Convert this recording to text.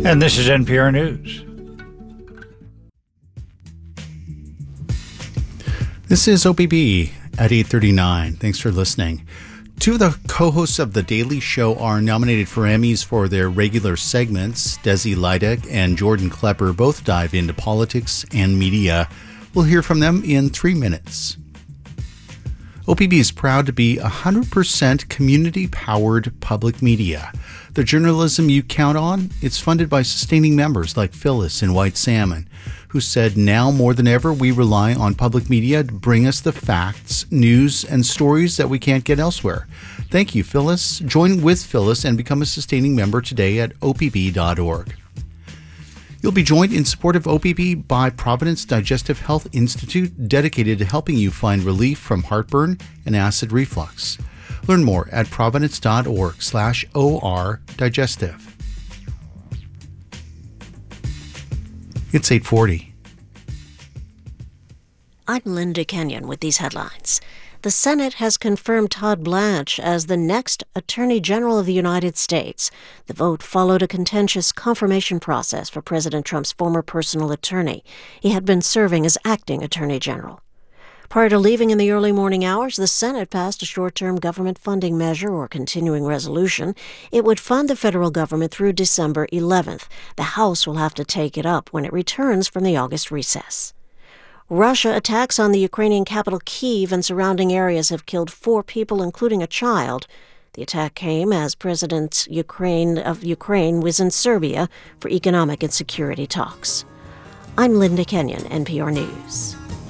And this is NPR News. This is OPB at 8:39. Thanks for listening. Two of the co-hosts of The Daily Show are nominated for Emmys for their regular segments. Desi Lydic and Jordan Klepper both dive into politics and media. We'll hear from them in 3 minutes. OPB is proud to be 100% community-powered public media. The journalism you count on, it's funded by sustaining members like Phyllis in White Salmon, who said now more than ever we rely on public media to bring us the facts, news, and stories that we can't get elsewhere. Thank you, Phyllis. Join with Phyllis and become a sustaining member today at opb.org. You'll be joined in support of OPB by Providence Digestive Health Institute, dedicated to helping you find relief from heartburn and acid reflux. Learn more at providence.org/OR-digestive. It's 8:40. I'm Linda Kenyon with these headlines. The Senate has confirmed Todd Blanche as the next Attorney General of the United States. The vote followed a contentious confirmation process for President Trump's former personal attorney. He had been serving as acting Attorney General. Prior to leaving in the early morning hours, the Senate passed a short-term government funding measure or continuing resolution. It would fund the federal government through December 11th. The House will have to take it up when it returns from the August recess. Russia attacks on the Ukrainian capital Kyiv and surrounding areas have killed 4 people, including a child. The attack came as President of Ukraine was in Serbia for economic and security talks. I'm Linda Kenyon, NPR News.